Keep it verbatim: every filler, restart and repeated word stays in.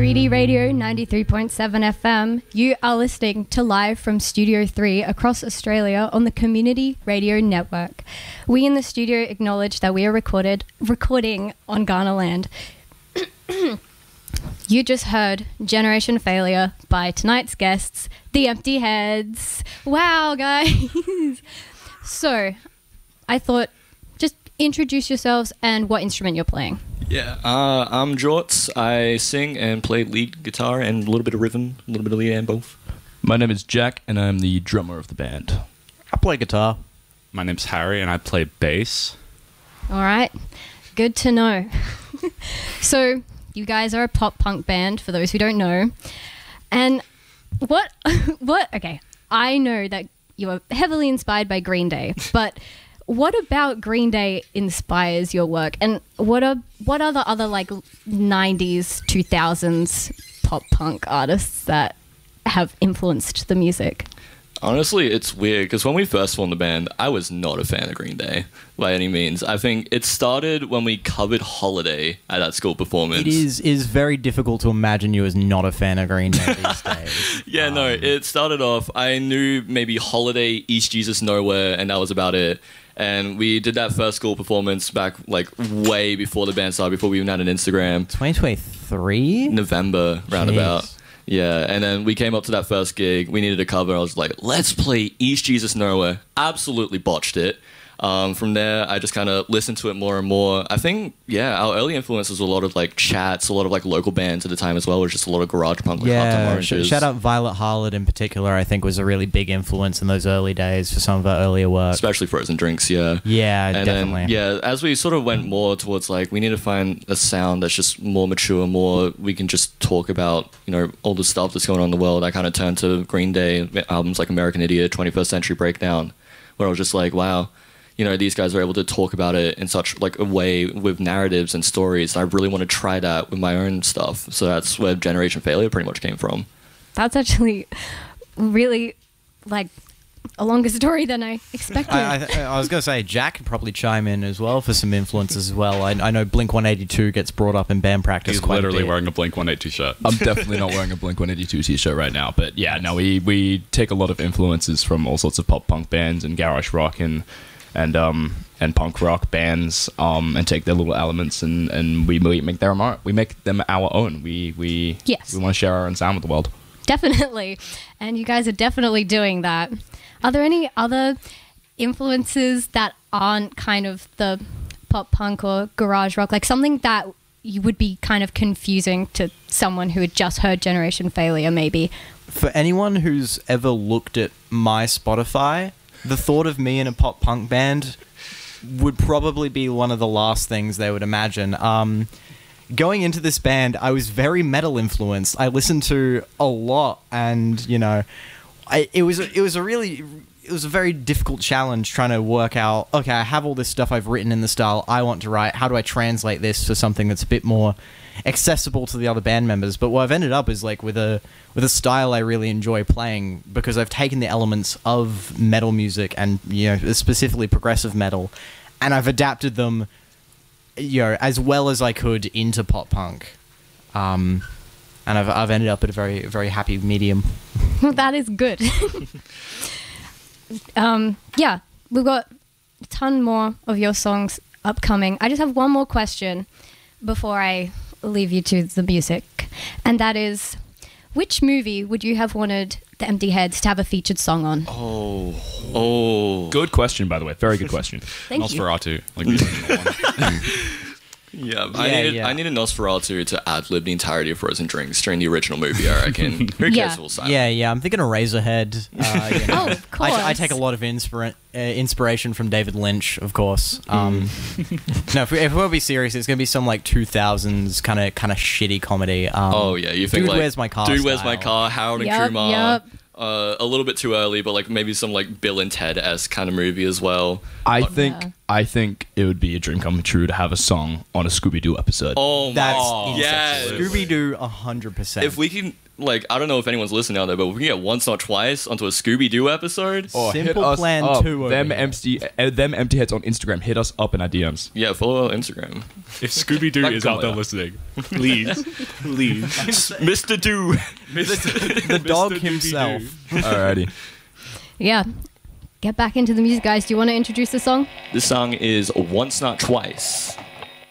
three D Radio ninety-three point seven F M. You are listening to Live from Studio three across Australia on the Community Radio Network. We in the studio acknowledge that we are recorded recording on Ghana land. You just heard Generation Failure by tonight's guests, The Empty Heads. Wow, guys. So, I thought, just introduce yourselves and what instrument you're playing. Yeah, uh, I'm Jorts. I sing and play lead guitar and a little bit of rhythm, a little bit of lead and both. My name is Jack, and I'm the drummer of the band. I play guitar. My name's Harry, and I play bass. All right, good to know. So, you guys are a pop punk band, for those who don't know. And what, what, okay, I know that you are heavily inspired by Green Day, but what about Green Day inspires your work? And what are what are the other like nineties, two thousands pop punk artists that have influenced the music? Honestly, it's weird because when we first formed the band, I was not a fan of Green Day by any means. I think it started when we covered Holiday at that school performance. It is is very difficult to imagine you as not a fan of Green Day these days. yeah, um, no, it started off, I knew maybe Holiday, East Jesus Nowhere, and that was about it. And we did that first school performance back like way before the band started, before we even had an Instagram. twenty twenty-three? November, roundabout. Jeez. Yeah, and then we came up to that first gig. We needed a cover. I was like, let's play East Jesus Nowhere. Absolutely botched it. Um, from there, I just kind of listened to it more and more. I think, yeah, our early influences were a lot of like Chats, a lot of like local bands at the time as well. It was just a lot of garage punk, like Hot Tub Yeah, sh- Oranges. shout out Violet Harlot in particular, I think was a really big influence in those early days for some of our earlier work. Especially Frozen Drinks, yeah. Yeah, and definitely. Then, yeah, as we sort of went more towards like, we need to find a sound that's just more mature, more, we can just talk about, you know, all the stuff that's going on in the world. I kind of turned to Green Day, albums like American Idiot, twenty-first Century Breakdown, where I was just like, wow, you know, these guys are able to talk about it in such like a way with narratives and stories. I really want to try that with my own stuff. So that's where Generation Failure pretty much came from. That's actually really like a longer story than I expected. I, I, I was going to say, Jack could probably chime in as well for some influences as well. I, I know Blink one eighty-two gets brought up in band practice He's quite literally a bit. wearing a Blink one eighty-two shirt. I'm definitely not wearing a Blink one eighty-two t-shirt right now, but yeah, no, we, we take a lot of influences from all sorts of pop punk bands and garage rock and and um and punk rock bands, um and take their little elements and and we we make them our we make them our own. We we Yes. we want to share our own sound with the world. Definitely. And you guys are definitely doing that. Are there any other influences that aren't kind of the pop punk or garage rock? Like something that you would be kind of confusing to someone who had just heard Generation Failure, maybe? For anyone who's ever looked at my Spotify, the thought of me in a pop punk band would probably be one of the last things they would imagine. Um, going into this band, I was very metal influenced. I listened to a lot, and you know, I, it was it was a really it was a very difficult challenge trying to work out. Okay, I have all this stuff I've written in the style I want to write. How do I translate this for something that's a bit more accessible to the other band members? But what I've ended up is like with a with a style I really enjoy playing, because I've taken the elements of metal music and, you know, specifically progressive metal, and I've adapted them, you know, as well as I could into pop punk. Um, and I've I've ended up at a very very happy medium. That is good. um, yeah, we've got a ton more of your songs upcoming. I just have one more question before I leave you to the music, and that is, which movie would you have wanted the Empty Heads to have a featured song on? Oh, oh. Good question, by the way. Very good question. Thank you. Nosferatu, like the original one. Yeah, I Yeah, needed yeah. I needed Nosferatu to ad-lib the entirety of Frozen Drinks during the original movie, I reckon. Who cares Yeah. if it was silent? Yeah, yeah, I'm thinking of Razorhead. Uh, you know. Oh, of course. I, I take a lot of inspira- uh, inspiration from David Lynch, of course. Um, no, if, we, if we'll be serious, it's going to be some like two thousands kind of kind of shitty comedy. Um, Oh, yeah, you think Dude, like... Where's My Car Dude, Where's My style. Car, Harold and Yup, Kumar. yup. Uh, a little bit too early, but like maybe some like Bill and Ted-esque kind of movie as well. I Uh, think Yeah. I think it would be a dream come true to have a song on a Scooby Doo episode. Oh my That's god. Yes. Scooby Doo, a hundred percent. If we can, like, I don't know if anyone's listening out there, but if we can get once, not twice, onto a Scooby Doo episode. Or hit Simple us Plan up. two over Them here. empty, uh, them empty heads on Instagram. Hit us up in our D Ms. Yeah, follow our Instagram. If Scooby Doo That is can out there come listening, please, please, Mister Doo. the dog Mister himself. Alrighty. Yeah. Get back into the music, guys. Do you want to introduce the song? This song is Once Not Twice.